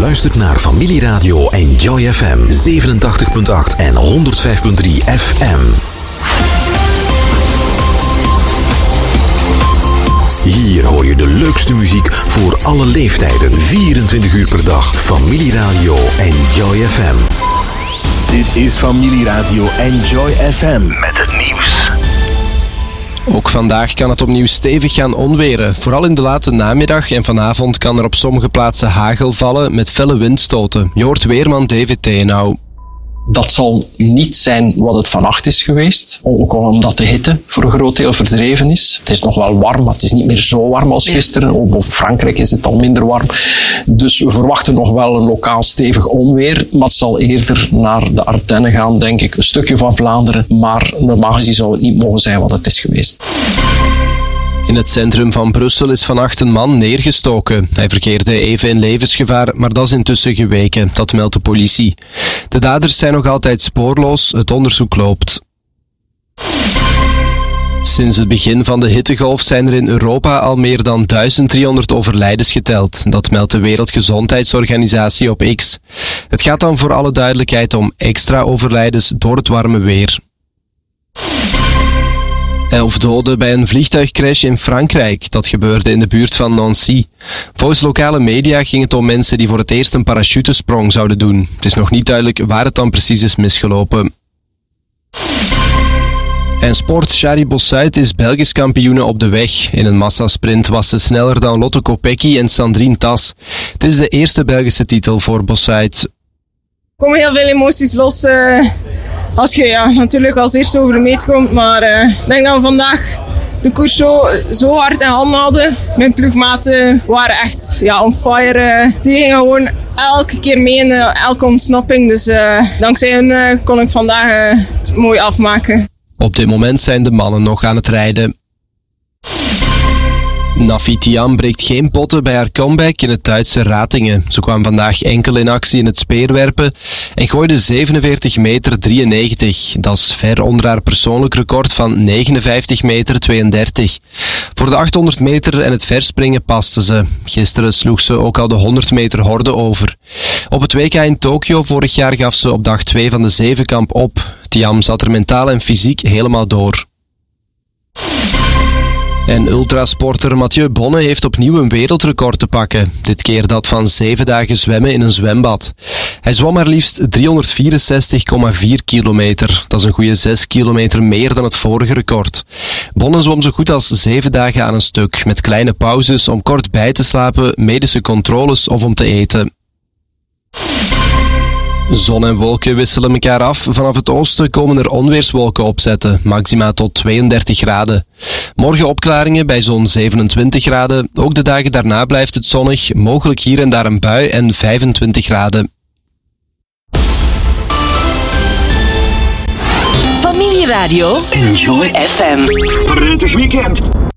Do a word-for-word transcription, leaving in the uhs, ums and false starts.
luistert naar Familieradio Enjoy F M zevenentachtig komma acht en honderdvijf komma drie F M. Hier hoor je de leukste muziek voor alle leeftijden, vierentwintig uur per dag. Familieradio Enjoy F M. Dit is Familieradio Enjoy F M met het nieuws. Ook vandaag kan het opnieuw stevig gaan onweren. Vooral in de late namiddag en vanavond kan er op sommige plaatsen hagel vallen met felle windstoten. Je hoort weerman David Teenau. Dat zal niet zijn wat het vannacht is geweest. Ook omdat de hitte voor een groot deel verdreven is. Het is nog wel warm, maar het is niet meer zo warm als gisteren. Ook in Frankrijk is het al minder warm. Dus we verwachten nog wel een lokaal stevig onweer. Maar het zal eerder naar de Ardennen gaan, denk ik. Een stukje van Vlaanderen. Maar normaal gezien zou het niet mogen zijn wat het is geweest. In het centrum van Brussel is vannacht een man neergestoken. Hij verkeerde even in levensgevaar, maar dat is intussen geweken. Dat meldt de politie. De daders zijn nog altijd spoorloos. Het onderzoek loopt. Sinds het begin van de hittegolf zijn er in Europa al meer dan duizend driehonderd overlijdens geteld. Dat meldt de Wereldgezondheidsorganisatie op X. Het gaat dan voor alle duidelijkheid om extra overlijdens door het warme weer. Elf doden bij een vliegtuigcrash in Frankrijk. Dat gebeurde in de buurt van Nancy. Volgens lokale media ging het om mensen die voor het eerst een parachutesprong zouden doen. Het is nog niet duidelijk waar het dan precies is misgelopen. En sport, Shari Bossuit is Belgisch kampioene op de weg. In een massasprint was ze sneller dan Lotte Kopecky en Sandrine Tas. Het is de eerste Belgische titel voor Bossuit. Er komen heel veel emoties los uh, als je ja, natuurlijk als eerste over de meet komt. Maar uh, ik denk dat we vandaag de koers zo, zo hard in handen hadden. Mijn ploegmaten waren echt ja, on fire. Uh, die gingen gewoon elke keer mee in uh, elke ontsnapping. Dus uh, dankzij hen uh, kon ik vandaag uh, het mooi afmaken. Op dit moment zijn de mannen nog aan het rijden. Nafi Thiam breekt geen potten bij haar comeback in het Duitse Ratingen. Ze kwam vandaag enkel in actie in het speerwerpen en gooide zevenenveertig meter drieënnegentig. Dat is ver onder haar persoonlijk record van negenenvijftig meter tweeëndertig. Voor de achthonderd meter en het verspringen paste ze. Gisteren sloeg ze ook al de honderd meter horde over. Op het W K in Tokio vorig jaar gaf ze op dag twee van de zevenkamp op. Thiam zat er mentaal en fysiek helemaal door. En ultrasporter Mathieu Bonne heeft opnieuw een wereldrecord te pakken. Dit keer dat van zeven dagen zwemmen in een zwembad. Hij zwom maar liefst driehonderdvierenzestig komma vier kilometer. Dat is een goede zes kilometer meer dan het vorige record. Bonne zwom zo goed als zeven dagen aan een stuk, met kleine pauzes om kort bij te slapen, medische controles of om te eten. Zon en wolken wisselen elkaar af. Vanaf het oosten komen er onweerswolken opzetten, maxima tot tweeëndertig graden. Morgen opklaringen bij zo'n zevenentwintig graden. Ook de dagen daarna blijft het zonnig, mogelijk hier en daar een bui en vijfentwintig graden. Familieradio Enjoy F M. Prettig weekend.